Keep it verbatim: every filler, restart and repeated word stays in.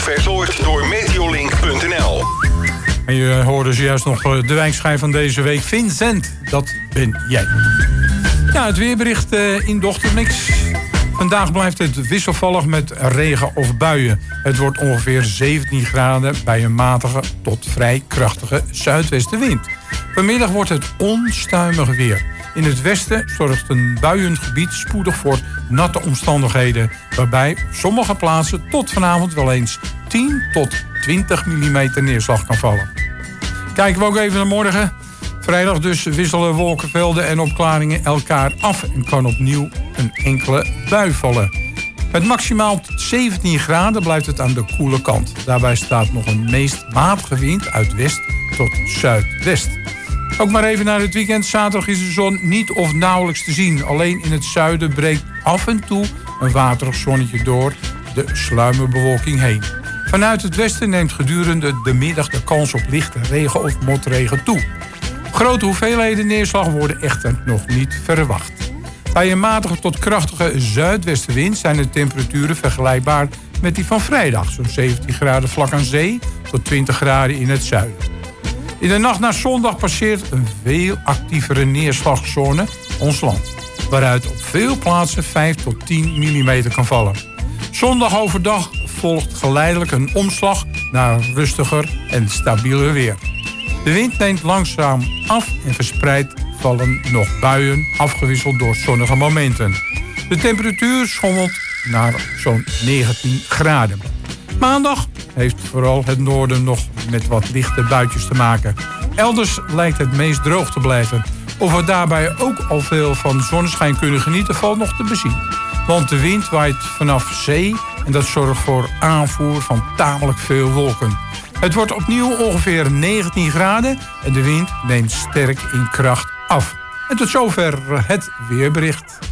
verzorgd door Meteolink punt n l. En je hoorde zojuist nog de wijkschijf van deze week. Vincent, dat ben jij. Ja, het weerbericht in Dochtermix. Vandaag blijft het wisselvallig met regen of buien. Het wordt ongeveer zeventien graden bij een matige tot vrij krachtige zuidwestenwind. Vanmiddag wordt het onstuimig weer. In het westen zorgt een buiengebied spoedig voor natte omstandigheden, waarbij op sommige plaatsen tot vanavond wel eens tien tot twintig millimeter neerslag kan vallen. Kijken we ook even naar morgen. Vrijdag dus wisselen wolkenvelden en opklaringen elkaar af en kan opnieuw een enkele bui vallen. Met maximaal zeventien graden blijft het aan de koele kant. Daarbij staat nog een meest matige wind uit west tot zuidwest. Ook maar even naar het weekend. Zaterdag is de zon niet of nauwelijks te zien. Alleen in het zuiden breekt af en toe een waterig zonnetje door de sluierbewolking heen. Vanuit het westen neemt gedurende de middag de kans op lichte regen of motregen toe. Grote hoeveelheden neerslag worden echter nog niet verwacht. Bij een matige tot krachtige zuidwestenwind zijn de temperaturen vergelijkbaar met die van vrijdag. Zo'n zeventien graden vlak aan zee tot twintig graden in het zuiden. In de nacht naar zondag passeert een veel actievere neerslagzone ons land, waaruit op veel plaatsen vijf tot tien millimeter kan vallen. Zondag overdag volgt geleidelijk een omslag naar rustiger en stabieler weer. De wind neemt langzaam af en verspreid vallen nog buien, afgewisseld door zonnige momenten. De temperatuur schommelt naar zo'n negentien graden. Maandag heeft vooral het noorden nog met wat lichte buitjes te maken. Elders lijkt het meest droog te blijven. Of we daarbij ook al veel van zonneschijn kunnen genieten, valt nog te bezien. Want de wind waait vanaf zee en dat zorgt voor aanvoer van tamelijk veel wolken. Het wordt opnieuw ongeveer negentien graden en de wind neemt sterk in kracht af. En tot zover het weerbericht.